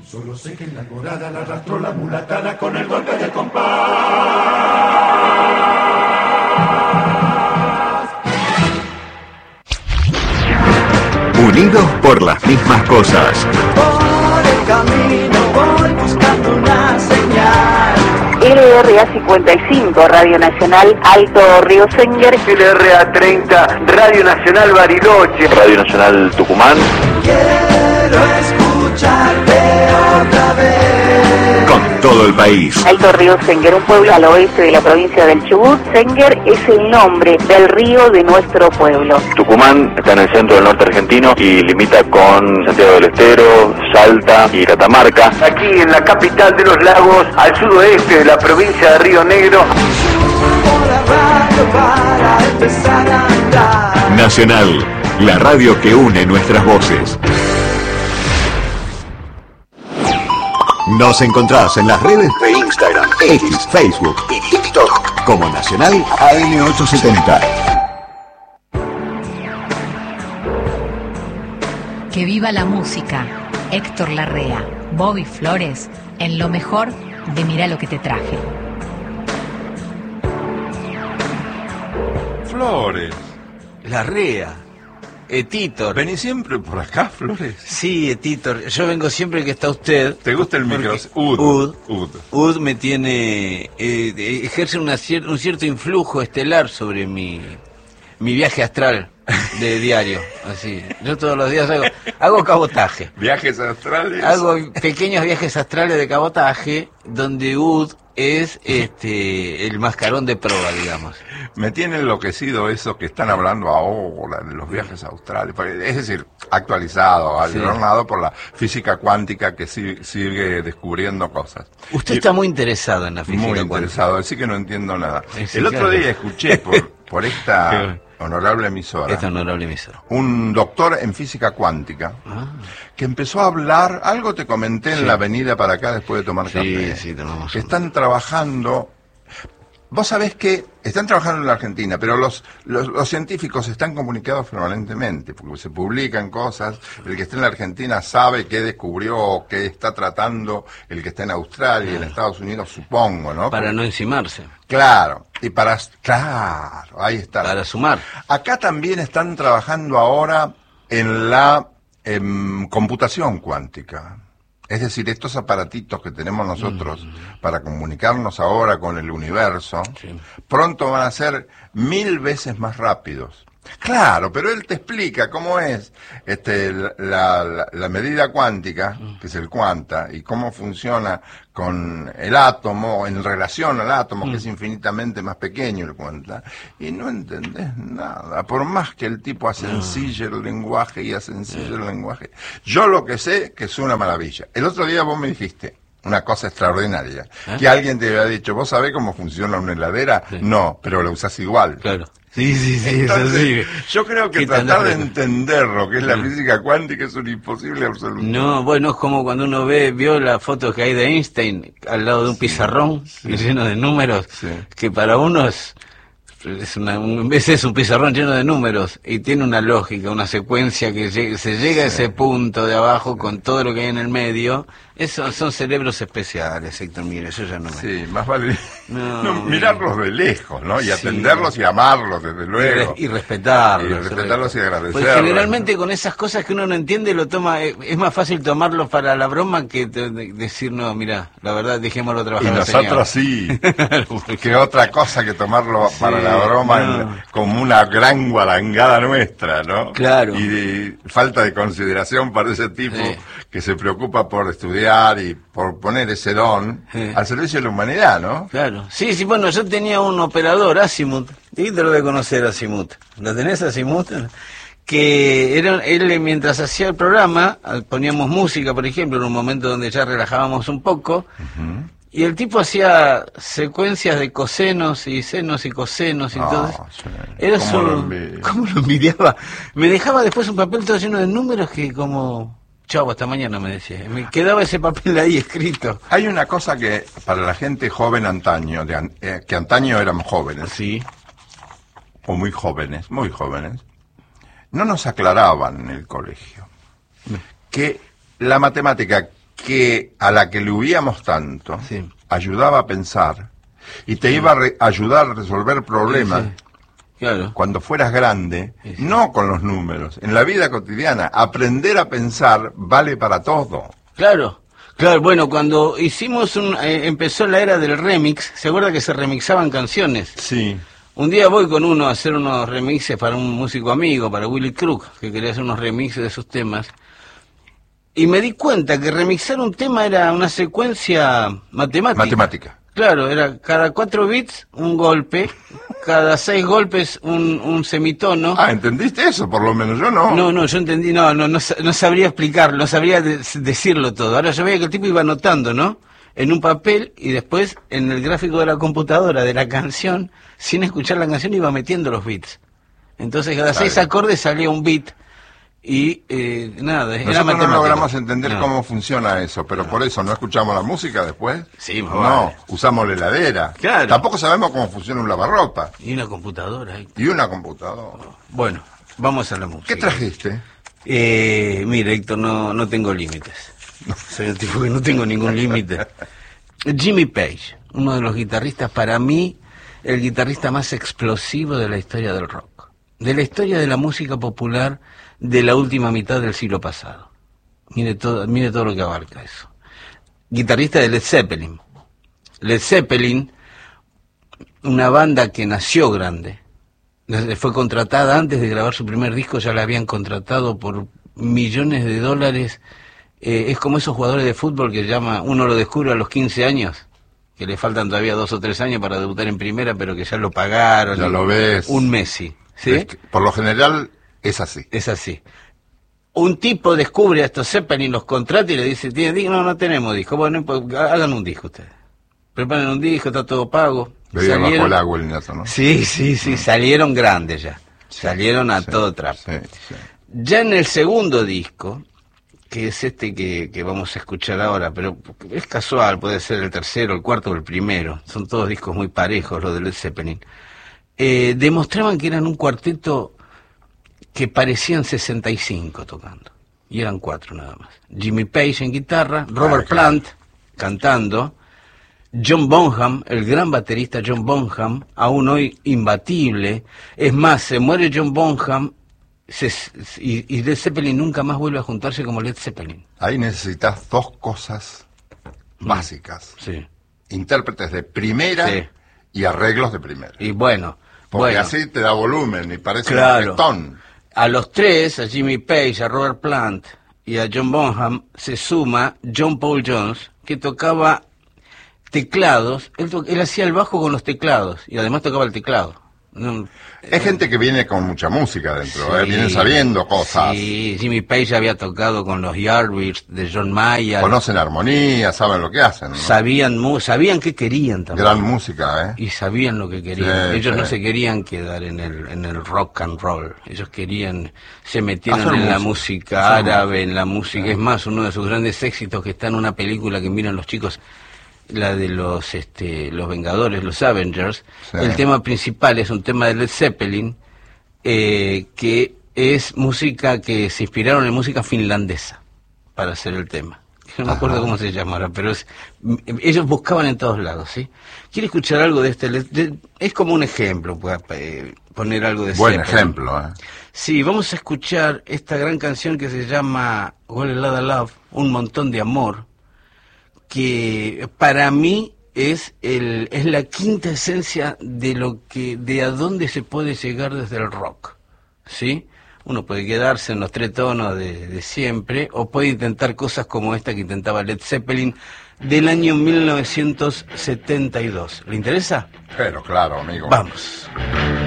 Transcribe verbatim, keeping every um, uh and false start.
Solo sé que en la alborada la arrastró la mulatana con el golpe de compás. Unidos por las mismas cosas. Por el camino voy buscando una señal. L R A cincuenta y cinco, Radio Nacional Alto Río Senger. L R A treinta, Radio Nacional Bariloche. Radio Nacional Tucumán. Quiero escucharte otra vez. Con todo el país. Alto Río Senger, un pueblo al oeste de la provincia del Chubut. Senger es el nombre del río de nuestro pueblo. Tucumán está en el centro del norte argentino y limita con Santiago del Estero, Salta y Catamarca. Aquí en la capital de los lagos, al sudoeste de la provincia de Río Negro. Subo la radio para empezar a andar. Nacional, la radio que une nuestras voces. Nos encontrás en las redes de Instagram, X, Facebook y TikTok como Nacional A M ochocientos setenta. Que viva la música. Héctor Larrea, Bobby Flores, en lo mejor de Mirá lo que te traje. Flores. Larrea. Etitor. ¿Vení siempre por acá, Flores? Sí, Etitor. Yo vengo siempre que está usted. ¿Te gusta el micro? Ud. Ud. Ud. Ud me tiene... Eh, ejerce una cier un cierto influjo estelar sobre mi, mi viaje astral de diario. Así. Yo todos los días hago, hago cabotaje. ¿Viajes astrales? Hago pequeños viajes astrales de cabotaje donde Ud es este el mascarón de proa, digamos. Me tiene enloquecido eso que están hablando ahora de los viajes australes, es decir, actualizado, adornado sí. por la física cuántica que sigue, sigue descubriendo cosas. Usted y, está muy interesado en la física muy cuántica. Muy interesado, así que no entiendo nada. Sí, El otro claro. día escuché por, por esta honorable emisora, esta honorable emisora, un doctor en física cuántica ah. que empezó a hablar, algo te comenté en sí. la avenida para acá después de tomar sí, café, sí, que están trabajando. Vos sabés que están trabajando en la Argentina, pero los, los, los científicos están comunicados permanentemente, porque se publican cosas, el que está en la Argentina sabe qué descubrió, qué está tratando el que está en Australia y en Estados Unidos, supongo, ¿no? Para porque, no encimarse. Claro, y para... Claro, ahí está. Para sumar. Acá también están trabajando ahora en la en computación cuántica. Es decir, estos aparatitos que tenemos nosotros mm. para comunicarnos ahora con el universo, sí. pronto van a ser mil veces más rápidos. Claro, pero él te explica cómo es este, la, la, la medida cuántica, mm. que es el cuanta, y cómo funciona con el átomo, en relación al átomo, mm. que es infinitamente más pequeño el cuanta, y no entendés nada, por más que el tipo asencille el lenguaje y asencille el lenguaje. Yo lo que sé que es una maravilla. El otro día vos me dijiste una cosa extraordinaria, ¿eh? Que alguien te había dicho, ¿vos sabés cómo funciona una heladera? Sí. No, pero la usás igual. Claro. Sí, sí, sí, Entonces, eso sí. Yo creo que tratar de entender lo que es la no. física cuántica es un imposible absoluto. No, bueno, es como cuando uno ve, vio las fotos que hay de Einstein al lado de un sí, pizarrón sí. lleno de números, sí. que para uno es, es una, un, es un pizarrón lleno de números y tiene una lógica, una secuencia que llega, se llega sí. a ese punto de abajo sí. con todo lo que hay en el medio. Eso son cerebros especiales, Héctor, mire, yo ya no me... Sí, más vale no, no, mirarlos de lejos, ¿no? Y sí. atenderlos y amarlos, desde luego. Y, re y respetarlos. Y respetarlos y agradecerlos. Pues generalmente con esas cosas que uno no entiende, lo toma es más fácil tomarlos para la broma que te, de, decir, no, mira, la verdad, dejémoslo trabajar. Y nosotros sí, que otra cosa que tomarlo sí, para la broma no. en, como una gran guarangada nuestra, ¿no? Claro. Y de, falta de consideración para ese tipo sí. que se preocupa por estudiar y por poner ese don sí. al servicio de la humanidad, ¿no? Claro. Sí, sí, bueno, yo tenía un operador, Asimut, y te lo de conocer, Asimut. ¿Lo tenés, Asimut? Que era, él mientras hacía el programa, poníamos música, por ejemplo, en un momento donde ya relajábamos un poco, uh-huh. y el tipo hacía secuencias de cosenos y senos y cosenos y oh, todo eso. Sí. Era ¿Cómo, su, lo ¿Cómo lo envidiaba? Me dejaba después un papel todo lleno de números que como... Chau, hasta mañana, me decía. Me quedaba ese papel ahí escrito. Hay una cosa que para la gente joven antaño, de an, eh, que antaño éramos jóvenes, sí, o muy jóvenes, muy jóvenes, no nos aclaraban en el colegio que la matemática, que a la que le huíamos tanto, Sí. ayudaba a pensar y te iba a re- ayudar a resolver problemas. Sí, sí. Claro. Cuando fueras grande, Sí, sí. no con los números, en la vida cotidiana, aprender a pensar vale para todo. Claro, claro, bueno, cuando hicimos un, eh, empezó la era del remix, ¿se acuerda que se remixaban canciones? Sí. Un día voy con uno a hacer unos remixes para un músico amigo, para Willy Crook, que quería hacer unos remixes de sus temas, y me di cuenta que remixar un tema era una secuencia matemática. Matemática. Claro, era cada cuatro bits un golpe, cada seis golpes un, un semitono. Ah, ¿entendiste eso? Por lo menos yo no. No, no, yo entendí, no, no, no, sa- no sabría explicarlo, no sabría de- decirlo todo. Ahora yo veía que el tipo iba anotando, ¿no? En un papel y después en el gráfico de la computadora de la canción, sin escuchar la canción, iba metiendo los bits. Entonces cada Está seis bien. acordes salía un bit y eh, nada, era Nosotros no matemático. logramos entender No. cómo funciona eso, pero por eso no escuchamos la música después. Sí, más no, vale. usamos la heladera. Claro. Tampoco sabemos cómo funciona un lavarropa Y una computadora ahí. y una computadora. Bueno, vamos a la música. ¿Qué trajiste? Eh, mire, Héctor, no, no tengo límites. Soy un tipo que no tengo ningún límite. Jimmy Page, uno de los guitarristas, para mí, el guitarrista más explosivo de la historia del rock, de la historia de la música popular de la última mitad del siglo pasado. Mire todo, mire todo lo que abarca eso. Guitarrista de Led Zeppelin. Led Zeppelin, una banda que nació grande, fue contratada antes de grabar su primer disco, ya la habían contratado por millones de dólares. Eh, es como esos jugadores de fútbol que llama, uno lo descubre a los quince años, que le faltan todavía dos o tres años para debutar en primera, pero que ya lo pagaron. Ya lo ves. Un Messi, ¿sí? Es que, por lo general es así. Es así. Un tipo descubre a estos Zeppelin, los contrata y le dice, ¿tiene disco? No, no tenemos disco. Bueno, pues, hagan un disco ustedes. Preparen un disco, está todo pago. Bebía bajo Salieron- el agua el ñato, ¿no? Sí, sí, sí, salieron grandes ya. Salieron a Sí, todo trapo. sí, sí. Ya en el segundo disco, que es este que, que vamos a escuchar ahora, pero es casual, puede ser el tercero, el cuarto o el primero, son todos discos muy parejos los de Led Zeppelin, eh, demostraban que eran un cuarteto que parecían sesenta y cinco tocando, y eran cuatro nada más. Jimmy Page en guitarra, Robert claro. Plant cantando, John Bonham, el gran baterista John Bonham, aún hoy imbatible. Es más, se muere John Bonham se, y, y Led Zeppelin nunca más vuelve a juntarse como Led Zeppelin. Ahí necesitas dos cosas básicas. Sí. Intérpretes de primera Sí. y arreglos de primera. Y bueno, Porque bueno, así te da volumen y parece Claro. un reggaetón. a los tres, a Jimmy Page, a Robert Plant y a John Bonham, se suma John Paul Jones, que tocaba teclados. Él, to- él hacía el bajo con los teclados y además tocaba el teclado. No, Es gente que viene con mucha música dentro, ¿eh? Sí. Vienen sabiendo cosas. Sí, Jimmy Page había tocado con los Yardbirds de John Mayer. Conocen armonía, saben lo que hacen, ¿no? Sabían, mu- sabían qué querían también. Gran música, ¿eh? Y sabían lo que querían. Sí, Ellos sí. no se querían quedar en el, en el rock and roll. Ellos querían, se metieron Hacer en la música. música Hacer árabe, en la música. Es más, uno de sus grandes éxitos que está en una película que miran los chicos, la de los este los Vengadores, los Avengers. Sí. El tema principal es un tema de Led Zeppelin, eh, que es música que se inspiraron en música finlandesa para hacer el tema. No me acuerdo Ajá. cómo se llama ahora, pero es, m- ellos buscaban en todos lados, ¿sí? ¿Quiere escuchar algo de este? Led- de- es como un ejemplo, pues, eh, poner algo de Buen Zeppelin. ejemplo, ¿eh? Sí, vamos a escuchar esta gran canción que se llama Well, a Lot of Love, un montón de amor, que para mí es el es la quinta esencia de lo que de a dónde se puede llegar desde el rock, ¿sí? Uno puede quedarse en los tres tonos de, de siempre o puede intentar cosas como esta que intentaba Led Zeppelin del año mil novecientos setenta y dos. ¿Le interesa? Pero claro, amigo. Vamos.